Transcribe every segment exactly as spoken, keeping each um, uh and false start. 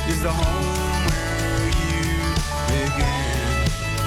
is the home where you began.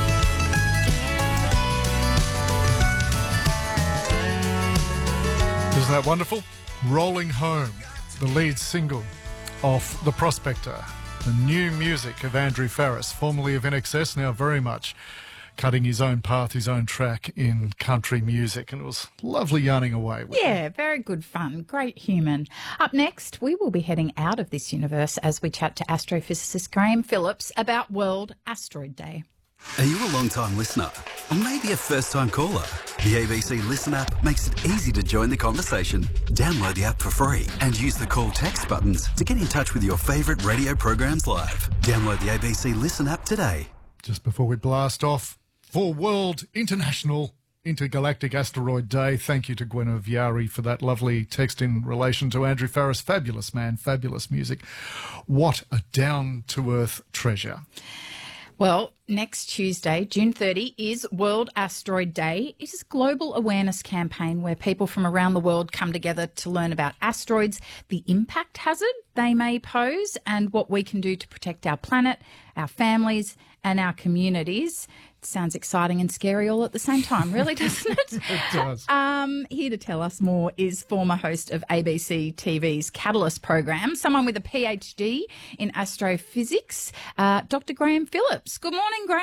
Isn't that wonderful? Rolling Home, the lead single of The Prospector, the new music of Andrew Farriss, formerly of I N X S, now very much cutting his own path, his own track in country music. And it was lovely yarning away with Yeah, him. very good fun. Great human. Up next, we will be heading out of this universe as we chat to astrophysicist Graham Phillips about World Asteroid Day. Are you a long-time listener? Or maybe a first-time caller? The A B C Listen app makes it easy to join the conversation. Download the app for free and use the call text buttons to get in touch with your favourite radio programs live. Download the A B C Listen app today. Just before we blast off for World International Intergalactic Asteroid Day, thank you to Gwen Viari for that lovely text in relation to Andrew Farriss. Fabulous man, fabulous music. What a down-to-earth treasure. Well, next Tuesday, June thirtieth, is World Asteroid Day. It is a global awareness campaign where people from around the world come together to learn about asteroids, the impact hazard they may pose, and what we can do to protect our planet, our families, and our communities. It sounds exciting and scary all at the same time, really, doesn't it? It does. Um, here to tell us more is former host of A B C T V's Catalyst program, someone with a PhD in astrophysics, uh, Doctor Graham Phillips. Good morning, Graham.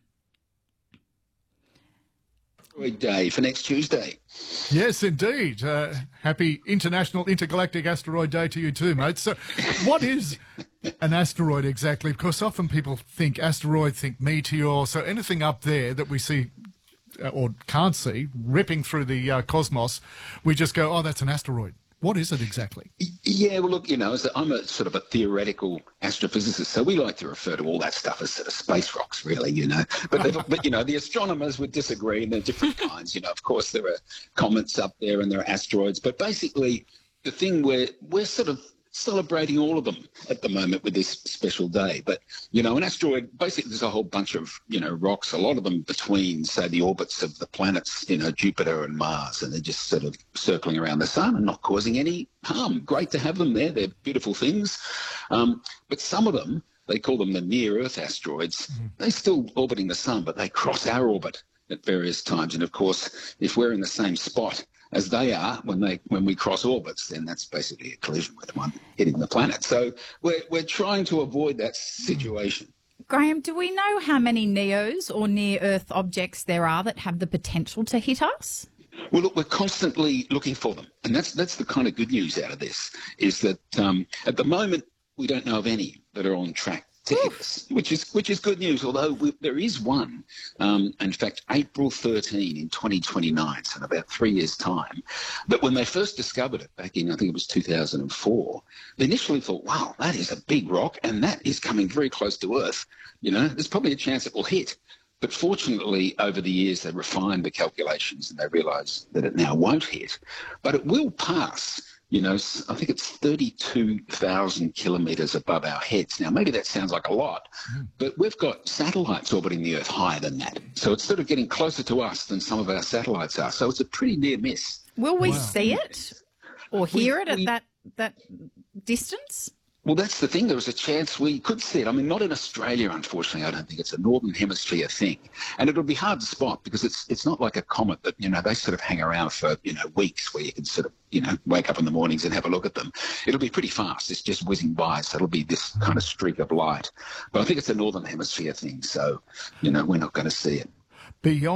Asteroid Day for next Tuesday. Yes, indeed. Uh, happy International Intergalactic Asteroid Day to you too, mate. So what is an asteroid exactly? Because often people think asteroid, think meteor, so anything up there that we see uh, or can't see ripping through the uh, cosmos, we just go, oh, that's an asteroid. What is it exactly? Yeah, well, look, you know, as a, I'm a sort of a theoretical astrophysicist, so we like to refer to all that stuff as sort of space rocks, really, you know. But, but you know, the astronomers would disagree, and there are different kinds. You know, of course, there are comets up there and there are asteroids. But basically, the thing where we're sort of celebrating all of them at the moment with this special day. But, you know, an asteroid, basically there's a whole bunch of, you know, rocks, a lot of them between, say, the orbits of the planets, you know, Jupiter and Mars, and they're just sort of circling around the sun and not causing any harm. Great to have them there. They're beautiful things. Um, but some of them, they call them the near-Earth asteroids. Mm-hmm. They're still orbiting the sun, but they cross our orbit at various times. And, of course, if we're in the same spot as they are when they when we cross orbits, then that's basically a collision with one hitting the planet. So we're we're trying to avoid that situation. Graham, do we know how many NEOs or near-Earth objects there are that have the potential to hit us? Well, look, we're constantly looking for them, and that's that's the kind of good news out of this, is that um, at the moment we don't know of any that are on track to hit us, which is which is good news. Although we, there is one, um, in fact, April thirteenth in twenty twenty-nine, so in about three years' time, that when they first discovered it back in, I think it was two thousand four, they initially thought, wow, that is a big rock, and that is coming very close to Earth. You know, there's probably a chance it will hit. But fortunately, over the years, they refined the calculations and they realised that it now won't hit, but it will pass. You know, I think it's thirty-two thousand kilometres above our heads. Now, maybe that sounds like a lot, mm. but we've got satellites orbiting the Earth higher than that. So it's sort of getting closer to us than some of our satellites are. So it's a pretty near miss. Will we wow. see it or hear we, it at we, that that distance? Well, that's the thing. There was a chance we could see it. I mean, not in Australia, unfortunately. I don't think it's a Northern Hemisphere thing. And it'll be hard to spot because it's it's not like a comet that, you know, they sort of hang around for, you know, weeks where you can sort of, you know, wake up in the mornings and have a look at them. It'll be pretty fast. It's just whizzing by. So it'll be this kind of streak of light. But I think it's a Northern Hemisphere thing. So, you know, we're not going to see it. Beyond